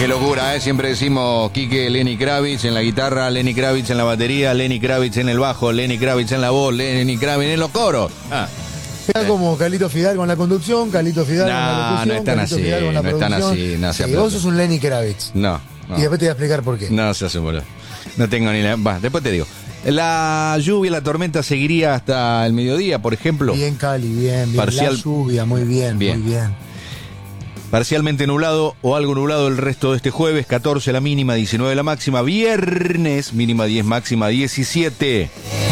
Qué locura, ¿eh? Siempre decimos Quique, Lenny Kravitz en la guitarra, Lenny Kravitz en la batería, Lenny Kravitz en el bajo, Lenny Kravitz en la voz, Lenny Kravitz en los coros. Queda como Carlito Fidalgo en la conducción, Carlito Fidalgo en la locución, no están Carlito así, Fidalgo en la no están producción. así, no se Sí, vos sos un Lenny Kravitz. No. Y después te voy a explicar por qué. No se hace, boludo. No tengo ni la... Va, después te digo. La lluvia, la tormenta seguiría hasta el mediodía, por ejemplo. Bien, Cali, bien. Parcial... La lluvia, muy bien. Parcialmente nublado o algo nublado el resto de este jueves, 14 la mínima, 19 la máxima. Viernes, mínima 10, máxima 17.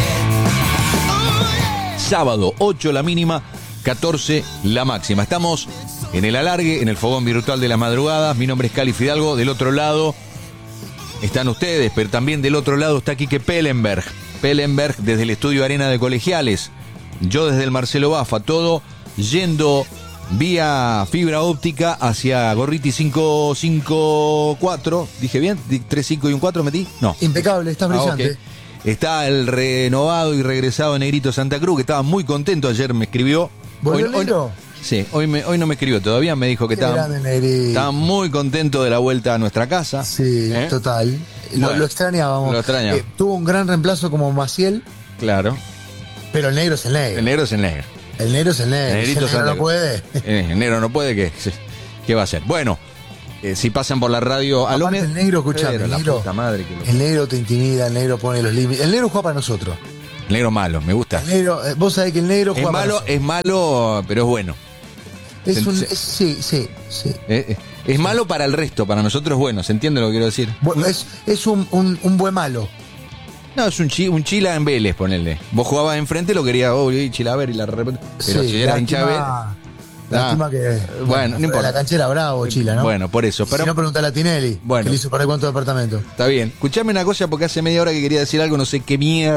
Sábado, 8 la mínima, 14 la máxima. Estamos en el alargue, en el fogón virtual de las madrugadas. Mi nombre es Cali Fidalgo. Del otro lado están ustedes, pero también del otro lado está Quique Pellenberg. Pellenberg desde el estudio Arena de Colegiales. Yo desde el Marcelo Bafa. Todo yendo vía fibra óptica hacia Gorriti 554. ¿Dije bien? ¿3, 5 y un 4 metí? No. Impecable, estás brillante. Okay. Está el renovado y regresado Negrito Santa Cruz, que estaba muy contento. Ayer me escribió. ¿Volvió el negro? Sí, hoy no me escribió todavía. Me dijo que estaba muy contento de la vuelta a nuestra casa. Sí, total. Bueno, lo extrañábamos. Lo extrañaba. Tuvo un gran reemplazo como Maciel. Claro. Pero el negro es el negro. El negro es el negro. El negro es el negro. Negrito el negro no puede. El negro no puede, ¿qué va a hacer? Bueno, si pasan por la radio... Aparte el negro, escuchame, el negro, el negro te intimida, el negro pone los límites. El negro juega para nosotros. El negro malo, me gusta. El negro, vos sabés que el negro juega para nosotros. Es malo, pero es bueno. Sí. Es malo para el resto, para nosotros es bueno, ¿se entiende lo que quiero decir? Bueno, es un buen malo. No, es un Chila en Vélez, ponele. Vos jugabas enfrente, lo quería, Chila a ver y la repente. Pero si era hincha Vélez. Lástima que. Bueno, no importa. La canchera bravo, Chila, ¿no? Bueno, por eso. Pero si no, pregunta a Tinelli. Bueno. Que le hizo para cuánto departamento. Está bien. Escuchame una cosa porque hace media hora que quería decir algo, no sé qué mierda.